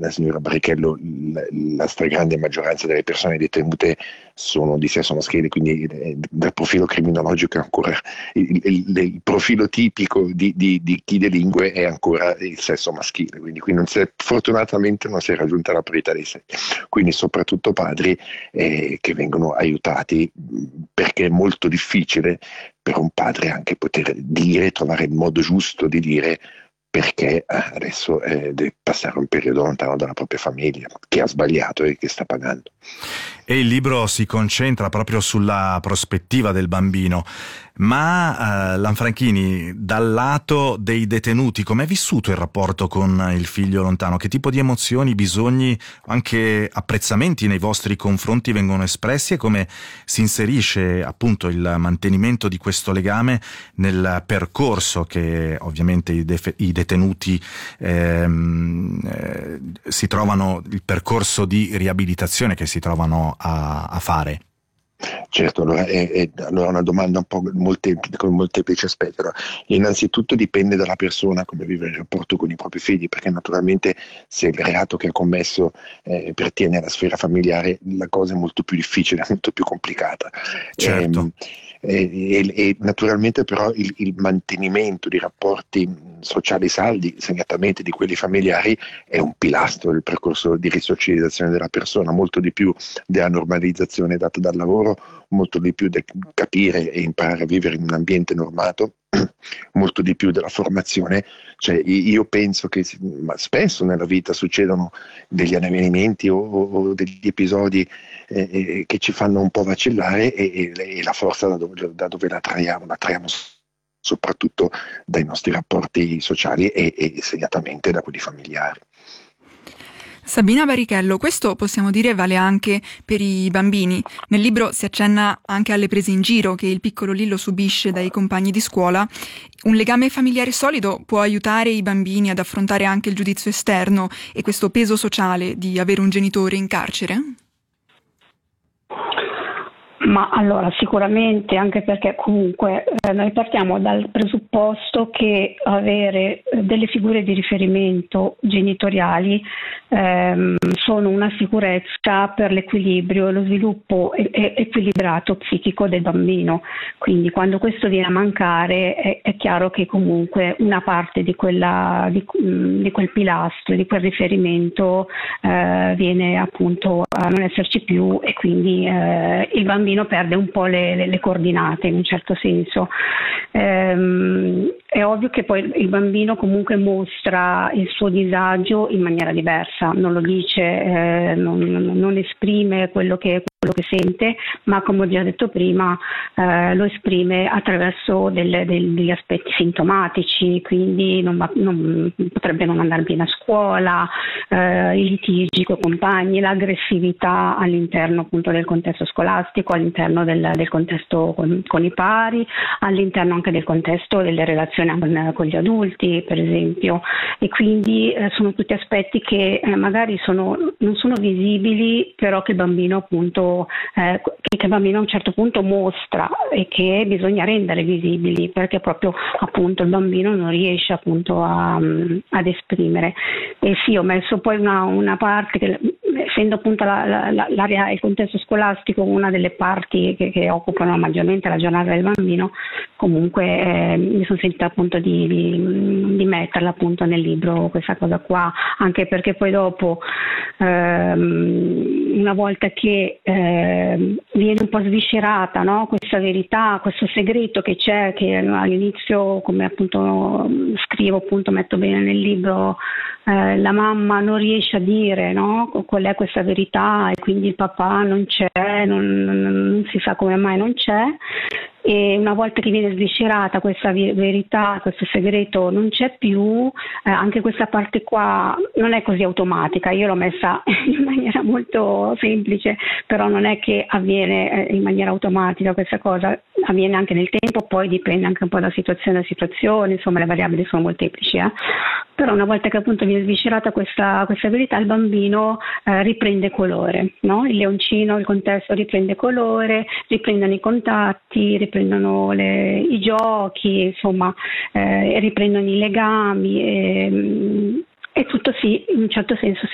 la signora Barrichello, la stragrande maggioranza delle persone detenute sono di sesso maschile, quindi dal profilo criminologico è ancora il profilo tipico di chi delinque è ancora il sesso maschile, quindi qui fortunatamente non si è raggiunta la parità dei sessi, quindi soprattutto padri che vengono aiutati, perché è molto difficile per un padre anche poter trovare il modo giusto di dire perché adesso deve passare un periodo lontano dalla propria famiglia, che ha sbagliato e che sta pagando. E il libro si concentra proprio sulla prospettiva del bambino, ma Lanfranchini, dal lato dei detenuti, com'è vissuto il rapporto con il figlio lontano? Che tipo di emozioni, bisogni, anche apprezzamenti nei vostri confronti vengono espressi, e come si inserisce appunto il mantenimento di questo legame nel percorso che ovviamente i detenuti si trovano, il percorso di riabilitazione che si trovano a fare? Certo, allora è una domanda un po' con molteplici aspetti. Allora, innanzitutto dipende dalla persona come vive il rapporto con i propri figli, perché naturalmente se il reato che ha commesso pertiene alla sfera familiare, la cosa è molto più difficile, molto più complicata. Certo. E naturalmente però il mantenimento di rapporti sociali saldi, segnatamente di quelli familiari, è un pilastro del percorso di risocializzazione della persona, molto di più della normalizzazione data dal lavoro, molto di più del capire e imparare a vivere in un ambiente normato, molto di più della formazione. Cioè, io penso che ma spesso nella vita succedono degli avvenimenti o degli episodi che ci fanno un po' vacillare, e la forza da dove la traiamo soprattutto dai nostri rapporti sociali e segnatamente da quelli familiari. Sabina Barrichello, questo possiamo dire vale anche per i bambini. Nel libro si accenna anche alle prese in giro che il piccolo Lillo subisce dai compagni di scuola. Un legame familiare solido può aiutare i bambini ad affrontare anche il giudizio esterno e questo peso sociale di avere un genitore in carcere? Ma allora sicuramente, anche perché comunque noi partiamo dal presupposto che avere delle figure di riferimento genitoriali sono una sicurezza per l'equilibrio e lo sviluppo equilibrato psichico del bambino. Quindi quando questo viene a mancare è chiaro che comunque una parte di quel pilastro, di quel riferimento viene appunto a non esserci più, e quindi il bambino perde un po' le coordinate in un certo senso. È ovvio che poi il bambino comunque mostra il suo disagio in maniera diversa, non lo dice, non esprime quello che sente, ma come ho già detto prima lo esprime attraverso degli aspetti sintomatici, quindi potrebbe non andare bene a scuola, i litigi con i compagni, l'aggressività all'interno appunto del contesto scolastico, all'interno del contesto con i pari, all'interno anche del contesto delle relazioni con gli adulti, per esempio, e quindi sono tutti aspetti che magari non sono visibili, però che il bambino appunto che il bambino a un certo punto mostra e che bisogna rendere visibili, perché proprio appunto il bambino non riesce appunto ad esprimere. E sì, ho messo poi una parte che, essendo appunto l'area e il contesto scolastico una delle parti che occupano maggiormente la giornata del bambino, comunque mi sono sentita appunto di metterla appunto nel libro questa cosa qua, anche perché poi dopo una volta che viene un po' sviscerata, no? Questa verità, questo segreto che c'è, che all'inizio, come appunto scrivo, appunto metto bene nel libro, la mamma non riesce a dire, no? Qual è questa verità, e quindi il papà non c'è, non si sa come mai non c'è. E una volta che viene sviscerata questa verità, questo segreto non c'è più, anche questa parte qua non è così automatica. Io l'ho messa in maniera molto semplice, però non è che avviene in maniera automatica questa cosa, avviene anche nel tempo, poi dipende anche un po' da situazione a situazione, insomma le variabili sono molteplici, Però una volta che appunto viene sviscerata questa verità, il bambino riprende colore, no? Il leoncino, il contesto riprende colore, riprendono i contatti, riprendono i giochi, insomma, riprendono i legami, e tutto in un certo senso